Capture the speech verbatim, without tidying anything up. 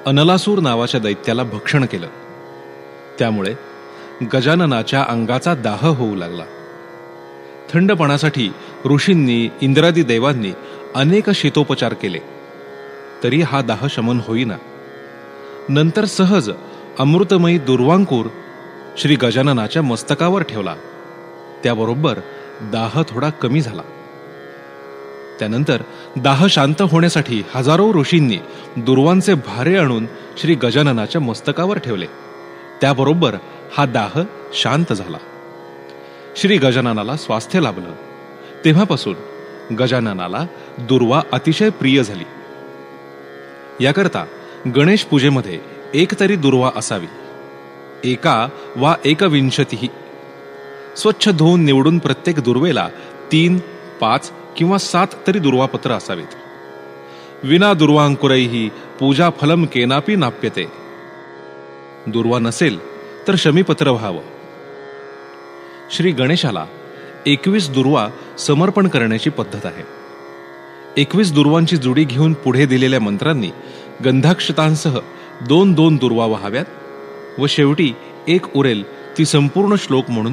अनलासूर नावाच्या दैत्याला भक्षण केलं. त्यामुळे गजाननाच्या अंगाचा दाह होऊ लागला. थंडपणासाठी ऋषींनी, इंद्रादी देवांनी अनेक शीतोपचार केले, तरी हा दाह शमन होईना. नंतर सहज अमृतमयी दुर्वांकूर श्री गजाननाच्या मस्तकावर ठेवला. त्याबरोबर दाह थोडा कमी झाला. त्यानंतर दाह शांत होण्यासाठी हजारो ऋषींनी दुर्वांचे भारे आणून श्री गजाननाच्या मस्तकावर ठेवले. त्याबरोबर हा दाह शांत झाला. श्री गजाननाला स्वास्थ्य लाभलं. तेव्हापासून गजाननाला दुर्वा अतिशय प्रिय झाली. याकरता गणेश पूजेमध्ये एक तरी दुर्वा असावी, एका वा एकविंशतीही. स्वच्छ धुवून निवडून प्रत्येक दुर्वेला तीन, पाच किंवा सात तरी दुर्वापत्र असावीत. विना दुर्वांकुरैही पूजा फलम केनापि नाप्यते. दुर्वा नसेल तर शमीपत्र व्हावं. श्री गणेशाला एकवीस दुर्वा समर्पण करण्याची पद्धत आहे. एकवीस दुर्वांची जुडी घेऊन पुढे दिलेल्या मंत्रांनी गंधाक्षतांसह दोन दोन दुर्वा वहाव्यात व शेवटी एक उरेल ती संपूर्ण श्लोक म्हणून